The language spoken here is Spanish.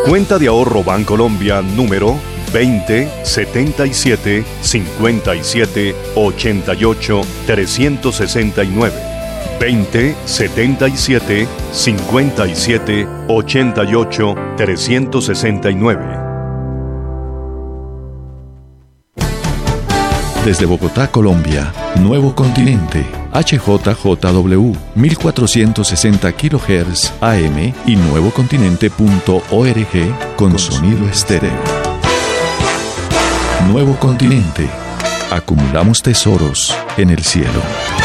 Cuenta de ahorro Bancolombia número 2077 57 88 369. 2077 57 88 369. Desde Bogotá, Colombia, Nuevo Continente, HJJW, 1460 kHz AM y nuevocontinente.org con sonido estéreo. Nuevo Continente. Acumulamos tesoros en el cielo.